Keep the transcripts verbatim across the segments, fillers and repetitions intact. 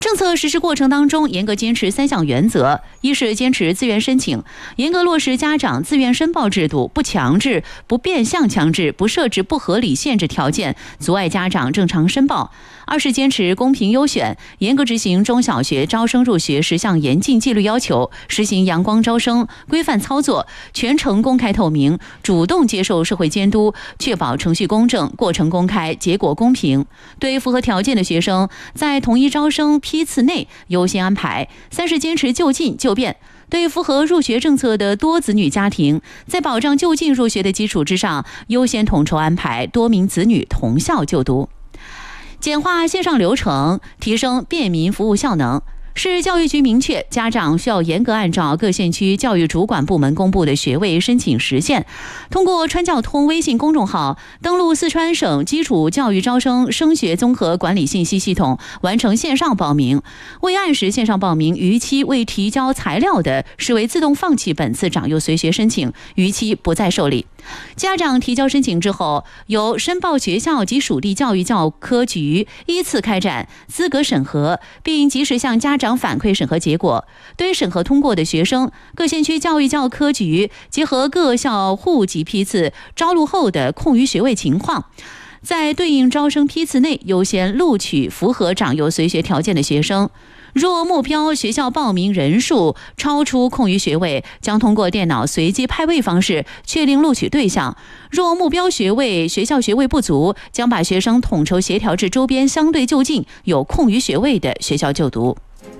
政策实施过程当中，严格坚持三项原则：一是坚持自愿申请，严格落实家长自愿申报制度，不强制、不变相强制、不设置不合理限制条件，阻碍家长正常申报；二是坚持公平优选，严格执行中小学招生入学十项严禁纪律要求，实行阳光招生，规范操作，全程公开透明，主动接受社会监督，确保程序公正、过程公开、结果公平。对符合条件的学生，在统一招生批次内优先安排。三是坚持就近就便，对符合入学政策的多子女家庭，在保障就近入学的基础之上，优先统筹安排多名子女同校就读。简化线上流程，提升便民服务效能。市教育局明确，家长需要严格按照各县区教育主管部门公布的学位申请时限，通过川教通微信公众号登录四川省基础教育招生升学综合管理信息系统，完成线上报名。未按时线上报名逾期未提交材料的，视为自动放弃本次长幼随学申请，逾期不再受理。家长提交申请之后，由申报学校及属地教育教科局依次开展资格审核，并及时向家长反馈审核结果。对于审核通过的学生，各县区教育教科局结合各校户籍批次招录后的空余学位情况，在对应招生批次内优先录取符合长幼随学条件的学生。若目标学校报名人数超出空余学位，将通过电脑随机派位方式确定录取对象；若目标学位学校学位不足，将把学生统筹协调至周边相对就近有空余学位的学校就读。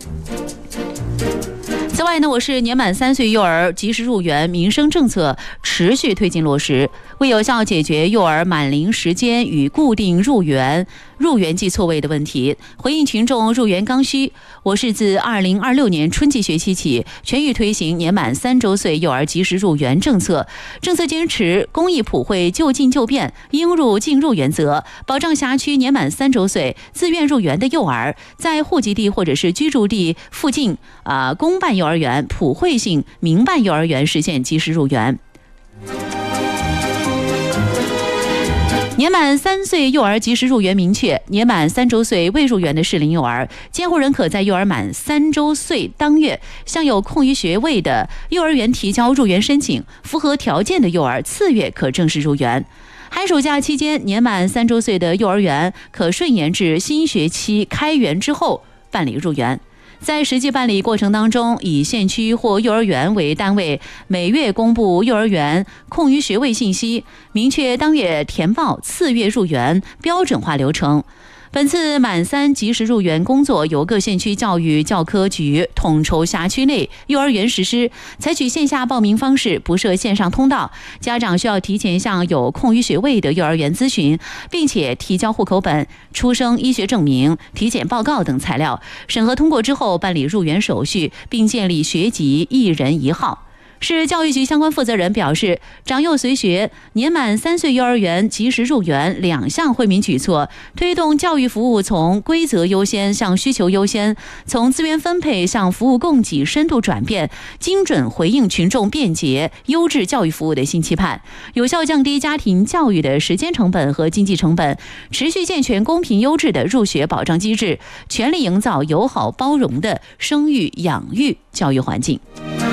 此外呢，我市年满三岁幼儿及时入园民生政策持续推进落实，为有效解决幼儿满龄时间与固定入园入园季错位的问题，回应群众入园刚需，我市自二零二六年春季学期起，全域推行年满三周岁幼儿及时入园政策。政策坚持公益普惠、就近就便、应入尽入原则，保障辖区年满三周岁自愿入园的幼儿，在户籍地或者是居住地附近啊、呃、公办幼儿园、普惠性民办幼儿园实现及时入园。年满三岁幼儿及时入园明确，年满三周岁未入园的适龄幼儿，监护人可在幼儿满三周岁当月向有空余学位的幼儿园提交入园申请，符合条件的幼儿次月可正式入园。寒暑假期间，年满三周岁的幼儿园可顺延至新学期开园之后办理入园。在实际办理过程当中，以县区或幼儿园为单位，每月公布幼儿园空余学位信息，明确当月填报次月入园标准化流程。本次满三及时入园工作由各县区教育教科局统筹辖区内幼儿园实施，采取线下报名方式，不设线上通道。家长需要提前向有空余学位的幼儿园咨询，并且提交户口本、出生医学证明、体检报告等材料。审核通过之后，办理入园手续，并建立学籍一人一号。市教育局相关负责人表示，长幼随学、年满三岁幼儿园及时入园两项惠民举措，推动教育服务从规则优先向需求优先，从资源分配向服务供给深度转变，精准回应群众便捷优质教育服务的新期盼，有效降低家庭教育的时间成本和经济成本，持续健全公平优质的入学保障机制，全力营造友好包容的生育养育教育环境。